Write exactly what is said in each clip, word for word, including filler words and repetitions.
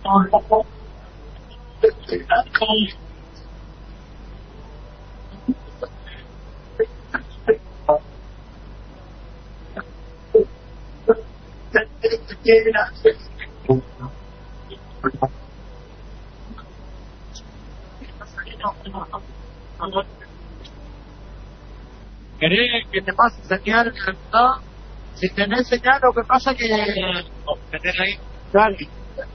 ¿Querés que te pase señal? ¿No? Si tenés señal, lo que pasa es que... No, tenés ahí. Dale.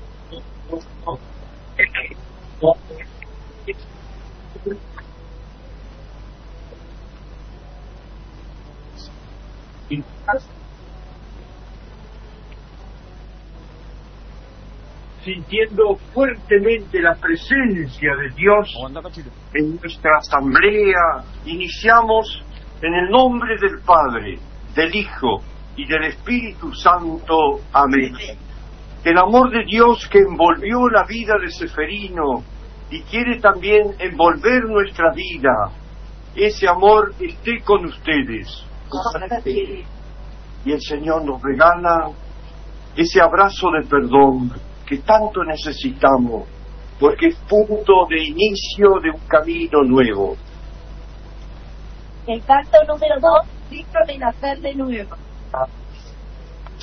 Sintiendo fuertemente la presencia de Dios en nuestra asamblea, iniciamos en el nombre del Padre, del Hijo y del Espíritu Santo. Amén. El amor de Dios que envolvió la vida de Seferino y quiere también envolver nuestra vida, ese amor esté con ustedes. Y el Señor nos regala ese abrazo de perdón que tanto necesitamos, porque es punto de inicio de un camino nuevo. El canto número dos, digno de nacer de nuevo.